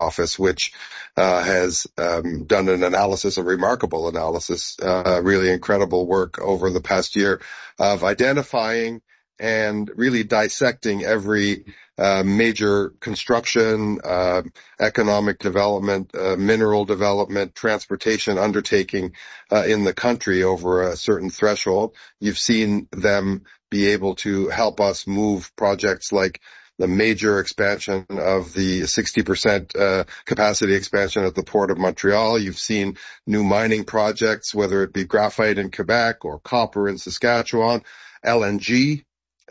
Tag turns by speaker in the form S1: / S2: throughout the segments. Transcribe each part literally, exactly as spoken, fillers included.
S1: Office, which uh, has um, done an analysis, a remarkable analysis, uh, really incredible work over the past year of identifying and really dissecting every uh, major construction, uh, economic development, uh, mineral development, transportation undertaking uh, in the country over a certain threshold. You've seen them be able to help us move projects like the major expansion of the sixty percent uh, capacity expansion at the Port of Montreal. You've seen new mining projects, whether it be graphite in Quebec or copper in Saskatchewan, L N G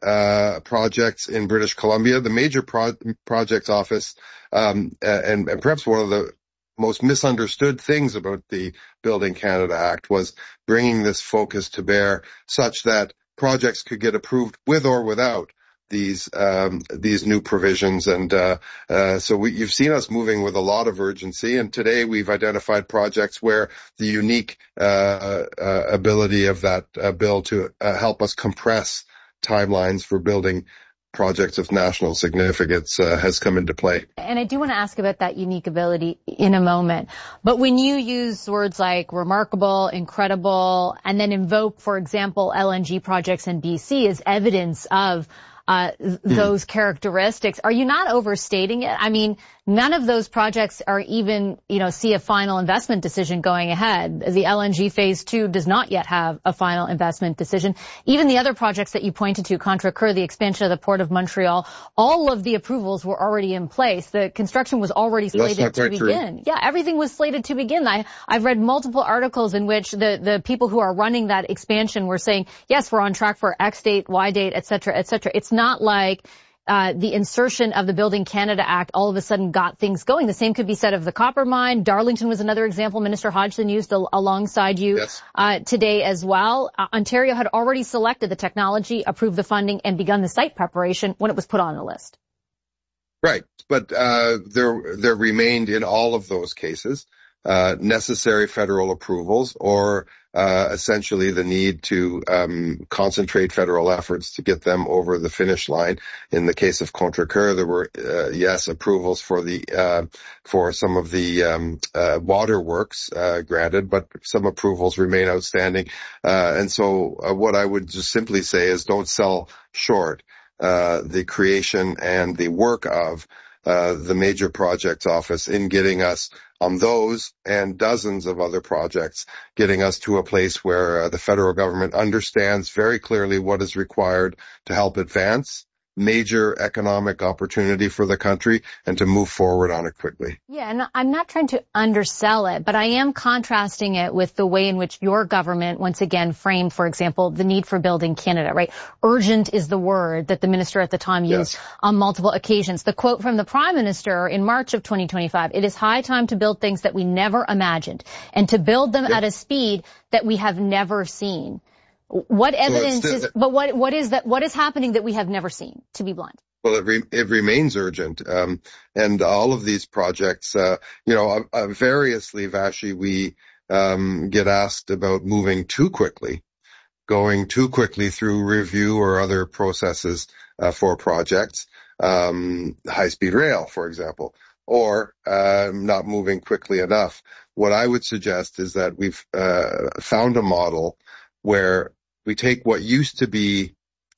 S1: uh projects in British Columbia. The Major Pro- Projects Office, um, and, and perhaps one of the most misunderstood things about the Building Canada Act was bringing this focus to bear such that projects could get approved with or without these um these new provisions. And uh, uh so we, you've seen us moving with a lot of urgency, and today we've identified projects where the unique uh, uh ability of that uh, bill to uh, help us compress timelines for building projects of national significance uh, has come into play.
S2: And I do want to ask about that unique ability in a moment. But when you use words like remarkable, incredible, and then invoke, for example, L N G projects in B C as evidence of uh those mm. characteristics, are you not overstating it? I mean, none of those projects are even, you know, see a final investment decision going ahead. The L N G phase two does not yet have a final investment decision. Even the other projects that you pointed to, Contrecœur, the expansion of the Port of Montreal, all of the approvals were already in place. The construction was already slated to begin.
S1: True.
S2: Yeah, everything was slated to begin. I, I've read multiple articles in which the, the people who are running that expansion were saying, yes, we're on track for X date, Y date, et cetera, et cetera. It's not like Uh, the insertion of the Building Canada Act all of a sudden got things going. The same could be said of the copper mine. Darlington was another example Minister Hodgson used al- alongside you
S1: yes.
S2: uh, today as well. Uh, Ontario had already selected the technology, approved the funding, and begun the site preparation when it was put on the list.
S1: Right. But uh, there, there remained in all of those cases uh, necessary federal approvals, or uh, essentially the need to um, concentrate federal efforts to get them over the finish line. In the case of Contrecœur, there were, uh, yes, approvals for the uh, for some of the um, uh, waterworks uh, granted, but some approvals remain outstanding. Uh, and so uh, what I would just simply say is don't sell short uh, the creation and the work of Uh, the Major Projects Office in getting us on those and dozens of other projects, getting us to a place where uh, the federal government understands very clearly what is required to help advance major economic opportunity for the country and to move forward on it quickly.
S2: Yeah, and I'm not trying to undersell it, but I am contrasting it with the way in which your government once again framed, for example, the need for Building Canada, right? Urgent is the word that the minister at the time used yes. on multiple occasions. The quote from the Prime Minister in March of twenty twenty-five, "It is high time to build things that we never imagined and to build them yep. at a speed that we have never seen." What evidence so is, but what, what is that, what is happening that we have never seen, to be blunt?
S1: Well, it, re, it remains urgent. Um, and all of these projects, uh, you know, uh, variously, Vashi, we, um, get asked about moving too quickly, going too quickly through review or other processes, uh, for projects, um, high-speed rail, for example, or, uh, not moving quickly enough. What I would suggest is that we've, uh, found a model where we take what used to be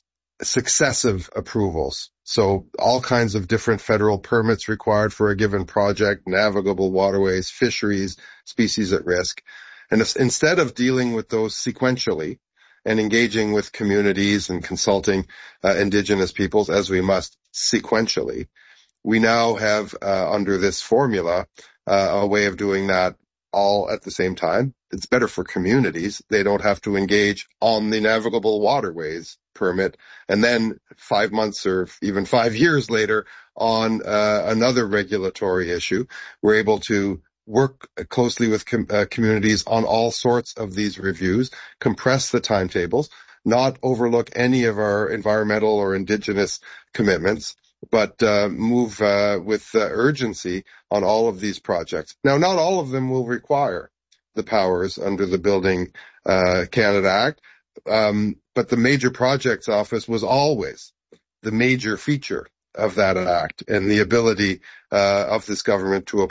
S1: successive approvals. So all kinds of different federal permits required for a given project, navigable waterways, fisheries, species at risk. And if, instead of dealing with those sequentially and engaging with communities and consulting uh, Indigenous peoples, as we must sequentially, we now have uh, under this formula uh, a way of doing that all at the same time. It's better for communities. They don't have to engage on the navigable waterways permit and then five months or even five years later on uh, another regulatory issue. We're able to work closely with com- uh, communities on all sorts of these reviews, compress the timetables, not overlook any of our environmental or Indigenous commitments, but uh, move uh, with uh, urgency on all of these projects. Now, not all of them will require the powers under the Building uh, Canada Act, um, but the Major Projects Office was always the major feature of that act and the ability uh, of this government to